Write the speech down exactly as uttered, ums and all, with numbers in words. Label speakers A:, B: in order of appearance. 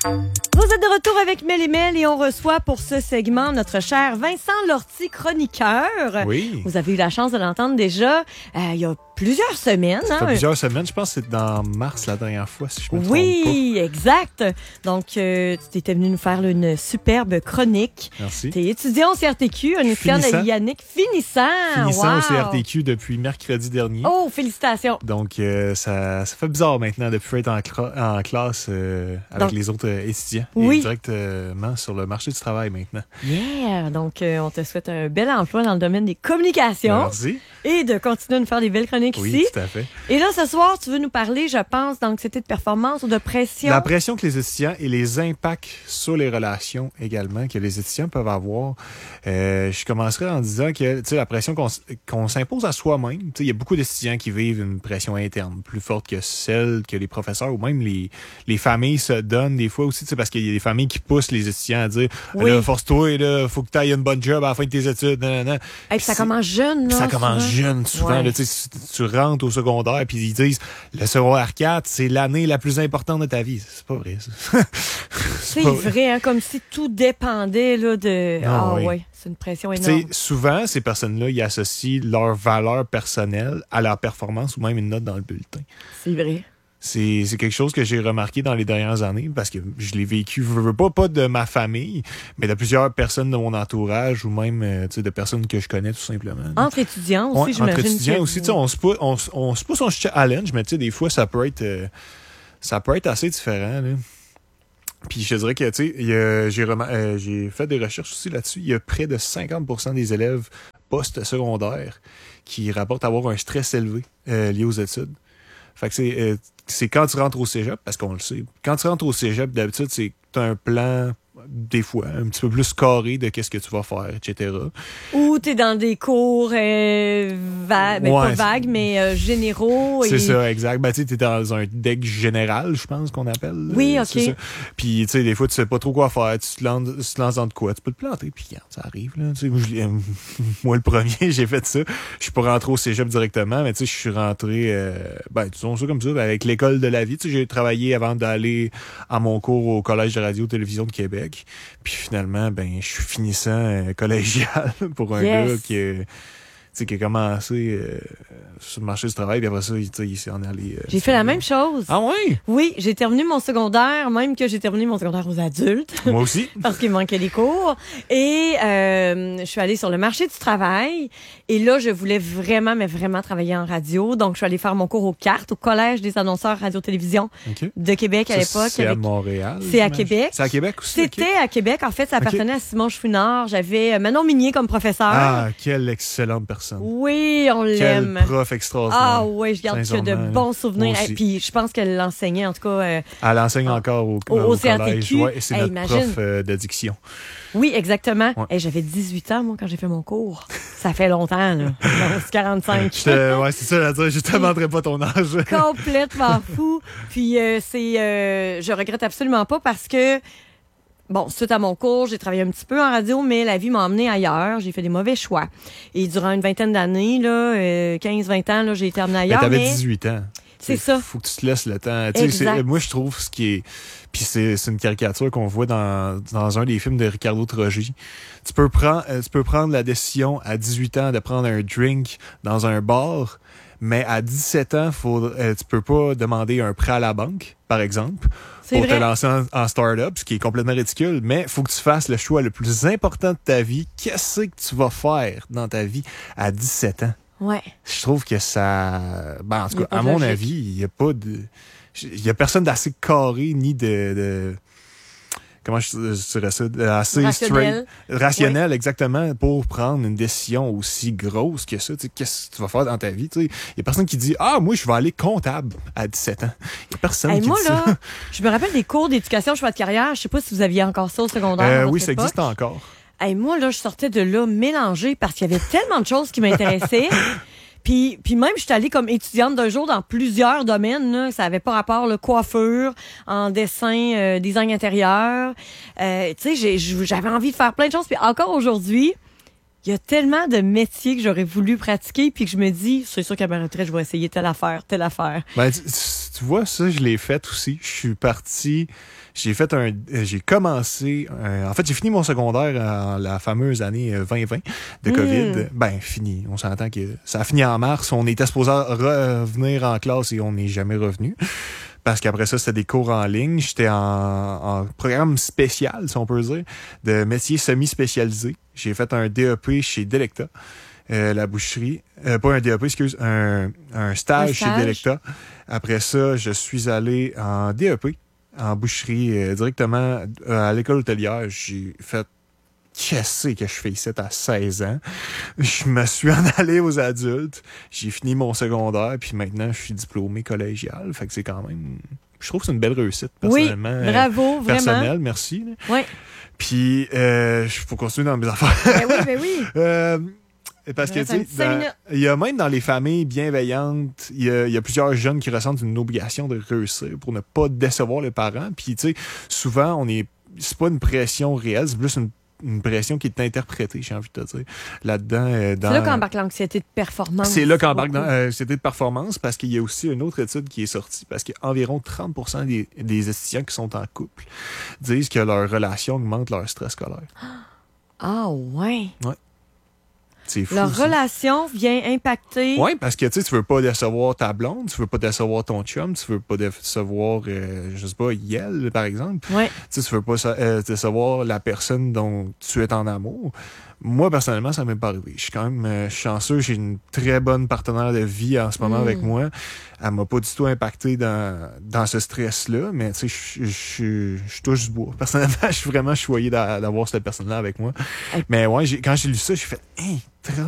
A: Vous êtes de retour avec Mel et Mel et on reçoit pour ce segment notre cher Vincent Lortie, chroniqueur.
B: Oui.
A: Vous avez eu la chance de l'entendre déjà euh, il y a plusieurs semaines.
B: Ça fait
A: hein?
B: plusieurs semaines. Je pense que c'est dans mars la dernière fois, si je me trompe
A: Oui, exact. Donc, euh, tu étais venu nous faire là, une superbe chronique.
B: pas. Merci.
A: Tu es étudiant au C R T Q, un étudiant
B: Finissant.
A: de Yannick finissant.
B: Finissant
A: Wow.
B: au C R T Q depuis mercredi dernier.
A: Oh, félicitations.
B: Donc, euh, ça, ça fait bizarre maintenant de plus être en, cla- en classe euh, avec
A: Donc,
B: les autres euh, étudiants.
A: oui.
B: Et directement sur le marché du travail maintenant.
A: Yeah. Donc, euh, on te souhaite un bel emploi dans le domaine des communications.
B: Merci.
A: Et de continuer à nous faire des belles chroniques
B: Oui,
A: ici.
B: tout à fait.
A: Et là, ce soir, tu veux nous parler, je pense, d'anxiété de performance ou de pression.
B: La pression que les étudiants et les impacts sur les relations également que les étudiants peuvent avoir. Euh, je commencerai en disant que tu sais la pression qu'on, s- qu'on s'impose à soi-même. Tu sais, il y a beaucoup d'étudiants qui vivent une pression interne plus forte que celle que les professeurs ou même les, les familles se donnent des fois aussi. Tu sais, parce qu'il y a des familles qui poussent les étudiants à dire
A: Oui.
B: là, force-toi, là, faut que tu ailles une bonne job à la fin de tes études. Nan, nan, nan.
A: Et puis ça
B: C'est-
A: commence jeune, là.
B: ça commence
A: souvent.
B: jeune souvent.
A: Ouais.
B: Là, tu sais, tu rentres au secondaire puis ils disent le secondaire quatre, c'est l'année la plus importante de ta vie. C'est pas vrai, ça.
A: C'est
B: pas
A: vrai, hein, comme si tout dépendait là, de...
B: Non,
A: Ah
B: oui.
A: ouais, c'est une pression
B: Tu
A: énorme.
B: sais, souvent, ces personnes-là, ils associent leur valeur personnelle à leur performance ou même une note dans le bulletin.
A: C'est vrai.
B: C'est, c'est quelque chose que j'ai remarqué dans les dernières années parce que je l'ai vécu, je veux pas, pas de ma famille, mais de plusieurs personnes de mon entourage ou même euh, tu sais, de personnes que je connais tout simplement.
A: Entre étudiants aussi,
B: Ouais,
A: j'imagine.
B: entre étudiants
A: que-
B: aussi, tu sais, on se pousse, on, se- on se pousse, on se challenge, mais tu sais, des fois, ça peut être, euh, ça peut être assez différent, là. Puis je te dirais que, tu sais, il y a- j'ai, remar- euh, j'ai fait des recherches aussi là-dessus. Il y a près de cinquante pour cent des élèves post-secondaires qui rapportent avoir un stress élevé euh, lié aux études. Fait que c'est, euh, c'est quand tu rentres au cégep, parce qu'on le sait, quand tu rentres au cégep, d'habitude, c'est que tu as un plan, des fois, un petit peu plus carré de qu'est-ce que tu vas faire, et cetera.
A: Ou t'es dans des cours euh, vagues, ben,
B: Ouais,
A: pas
B: c'est-
A: vagues, mais euh, généraux.
B: C'est
A: et...
B: ça, exact. Ben, tu sais, t'es dans un deck général, je pense qu'on appelle.
A: Oui,
B: Euh,
A: ok.
B: c'est ça. Puis, tu sais, des fois, tu sais pas trop quoi faire. Tu te lances, tu te lances dans de quoi. Tu peux te planter, puis regarde, ça arrive, là. Tu sais, moi, je l'ai- moi, le premier, j'ai fait ça. Je suis pas rentré au cégep directement, mais tu sais, je suis rentré, euh, ben, disons ça comme ça, ben, avec l'école de la vie. Tu sais, j'ai travaillé avant d'aller à mon cours au Collège de radio-télévision de Québec. Puis finalement, ben, je suis finissant euh, collégial pour un
A: Yes.
B: gars qui, euh, tu sais, qui a commencé euh, sur le marché du travail, puis après ça, il, tu sais, il s'est en allé. euh,
A: J'ai
B: sur
A: fait la
B: le-
A: même chose.
B: Ah ouais?
A: Oui, j'ai terminé mon secondaire, même que j'ai terminé mon secondaire aux adultes.
B: Moi aussi.
A: Parce qu'il me manquait des cours. Et euh, je suis allée sur le marché du travail. Et là, je voulais vraiment, mais vraiment travailler en radio. Donc, je suis allée faire mon cours aux cartes au Collège des annonceurs radio-télévision
B: OK.
A: de Québec à
B: Ça,
A: l'époque.
B: C'est à
A: avec-
B: Montréal.
A: C'est à
B: j'imagine.
A: Québec.
B: C'est à Québec aussi?
A: C'était
B: OK.
A: à Québec. En fait, ça appartenait à Simon Chouinard. J'avais euh, Manon Minier comme professeur.
B: Ah, quelle excellente personne.
A: Oui, on
B: Quel
A: l'aime.
B: prof extraordinaire.
A: Ah oui, je garde que de
B: Sincèrement,
A: bons
B: là.
A: souvenirs.
B: Moi aussi.
A: Et puis, je pense qu'elle l'enseignait, en tout cas. euh,
B: Elle enseigne
A: Ah.
B: encore au,
A: Au- au C R T
B: collège.
A: Q.
B: Ouais, c'est
A: Hey,
B: notre
A: imagine.
B: prof euh, de diction.
A: Oui, exactement.
B: Ouais.
A: Et j'avais dix-huit ans, moi, quand j'ai fait mon cours. Ça fait longtemps, là. Donc, c'est quarante-cinq.
B: Je te- ouais, c'est ça, à dire. Je te demanderai pas ton âge.
A: Complètement fou. Puis, euh, c'est, euh, je regrette absolument pas parce que, bon, suite à mon cours, j'ai travaillé un petit peu en radio, mais la vie m'a emmené ailleurs. J'ai fait des mauvais choix. Et durant une vingtaine d'années, là, euh, quinze vingt ans, là, j'ai été emmenée
B: Mais
A: ailleurs.
B: t'avais
A: mais-
B: dsais, ans.
A: C'est
B: T'sais,
A: ça.
B: Faut que tu te laisses le temps. Tu sais,
A: Exact.
B: c'est- moi, je trouve ce qui est... Puis c'est, c'est une caricature qu'on voit dans, dans un des films de Ricardo Trogi. Tu peux, prendre, euh, tu peux prendre la décision à dix-huit ans de prendre un drink dans un bar, mais à dix-sept ans, faut, euh, tu peux pas demander un prêt à la banque, par exemple,
A: C'est
B: pour
A: vrai.
B: te lancer en, en start-up, ce qui est complètement ridicule, mais faut que tu fasses le choix le plus important de ta vie. Qu'est-ce que tu vas faire dans ta vie à dix-sept ans?
A: Ouais.
B: Je trouve que ça... Ben, en tout
A: Il y a
B: cas,
A: pas
B: à
A: de
B: mon
A: logique.
B: avis, il n'y a pas de... Il y a personne d'assez carré ni de... de... Comment je, je dirais ça? De- Assez
A: Rationnel.
B: straight. Rationnel, exactement, pour prendre une décision aussi grosse que ça. Tu sais, qu'est-ce que tu vas faire dans ta vie? Tu sais? Il y a personne qui dit « Ah, moi, je vais aller comptable à dix-sept ans. » Il y a personne
A: Hey,
B: qui
A: moi,
B: dit
A: là,
B: ça.
A: je me rappelle des cours d'éducation choix de carrière. Je sais pas si vous aviez encore ça au secondaire.
B: Euh,
A: à votre
B: oui, ça
A: époque.
B: existe encore.
A: Hey, moi, là, je sortais de là mélangée parce qu'il y avait tellement de choses qui m'intéressaient. Puis, puis même, je suis allée comme étudiante d'un jour dans plusieurs domaines. Là. Ça avait pas rapport, là, coiffure, en dessin, euh, design intérieur. Euh, tu sais, j'ai- j'avais envie de faire plein de choses. Puis encore aujourd'hui, il y a tellement de métiers que j'aurais voulu pratiquer puis que je me dis, c'est sûr qu'à ma retraite, je vais essayer telle affaire, telle affaire.
B: Ben, tu, tu vois, ça, je l'ai fait aussi. Je suis parti... J'ai fait un, j'ai commencé, un- en fait, j'ai fini mon secondaire en la fameuse année vingt vingt de COVID.
A: Mm.
B: Ben, fini. On s'entend que ça a fini en mars. On était supposé revenir en classe et on n'est jamais revenu. Parce qu'après ça, c'était des cours en ligne. J'étais en, en programme spécial, si on peut dire, de métier semi-spécialisé. J'ai fait un D E P chez Delecta, euh, la boucherie. Euh, pas un D E P, excuse, un, un stage
A: Un
B: chez
A: stage.
B: Delecta. Après ça, je suis allé en D E P, en boucherie, euh, directement euh, à l'école hôtelière. J'ai fait qu'est-ce que je fais ici à seize ans. Je me suis en allé aux adultes. J'ai fini mon secondaire, puis maintenant, je suis diplômé collégial. Fait que c'est quand même... Je trouve que c'est une belle réussite,
A: Oui,
B: personnellement.
A: bravo,
B: euh,
A: vraiment.
B: personnelle, merci. là.
A: Oui.
B: Puis, euh, je faut continuer dans mes affaires.
A: Ben oui, ben oui.
B: Euh, parce que,
A: Il
B: tu
A: reste un
B: sais,
A: petit cinq
B: dans-
A: minutes.
B: il y a même dans les familles bienveillantes, il y a, il y a plusieurs jeunes qui ressentent une obligation de réussir pour ne pas décevoir les parents. Puis, tu sais, souvent, on est, c'est pas une pression réelle, c'est plus une, une pression qui est interprétée, j'ai envie de te dire. Là-dedans, euh, dans...
A: C'est là qu'embarque l'anxiété de performance.
B: C'est là qu'embarque dans
A: beaucoup.
B: euh, c'était de performance parce qu'il y a aussi une autre étude qui est sortie parce qu'environ trente pour cent des, des étudiants qui sont en couple disent que leur relation augmente leur stress scolaire.
A: Ah ouais.
B: C'est fou.
A: Leur
B: ça.
A: relation vient impacter.
B: Oui, parce que tu sais, tu veux pas décevoir ta blonde, tu veux pas décevoir ton chum, tu veux pas décevoir, euh, je sais pas, Yel, par exemple.
A: Ouais.
B: Tu sais, tu veux pas euh, décevoir la personne dont tu es en amour. Moi, personnellement, ça m'est pas arrivé. Je suis quand même euh, chanceux. J'ai une très bonne partenaire de vie en ce moment
A: Mm.
B: avec moi. Elle m'a pas du tout impacté dans, dans ce stress-là, mais tu sais, je- je je- je touche du bois. Personnellement, je suis vraiment choyé d'a- d'avoir cette personne-là avec moi.
A: Hey.
B: Mais ouais, j'ai- quand j'ai lu ça, j'ai fait, hein,